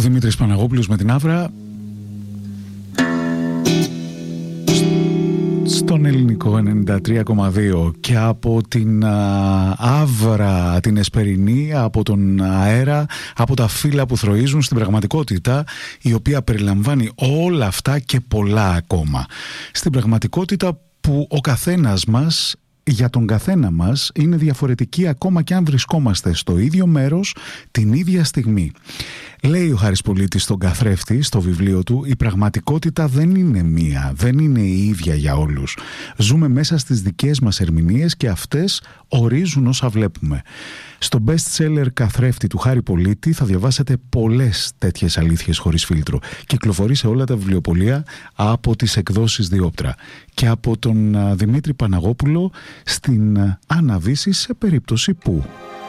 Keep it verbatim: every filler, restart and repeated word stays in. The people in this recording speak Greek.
Δημήτρης Παναγόπουλος με την Αύρα στον Ελληνικό ενενήντα τρία κόμμα δύο, και από την α, Αύρα την Εσπερινή, από τον αέρα, από τα φύλλα που θροίζουν στην πραγματικότητα, η οποία περιλαμβάνει όλα αυτά και πολλά ακόμα. Στην πραγματικότητα που ο καθένας μας, για τον καθένα μας, είναι διαφορετική, ακόμα και αν βρισκόμαστε στο ίδιο μέρος την ίδια στιγμή. Λέει ο Χάρης Πολίτης στον Καθρέφτη, στο βιβλίο του, η πραγματικότητα δεν είναι μία, δεν είναι η ίδια για όλους. Ζούμε μέσα στις δικές μας ερμηνείες και αυτές ορίζουν όσα βλέπουμε. Στο best seller Καθρέφτη του Χάρη Πολίτη θα διαβάσετε πολλές τέτοιες αλήθειες χωρίς φίλτρο. Κυκλοφορεί σε όλα τα βιβλιοπωλεία από τις εκδόσεις Διόπτρα. Και από τον Δημήτρη Παναγόπουλο στην Άννα Δύση, σε περίπτωση που...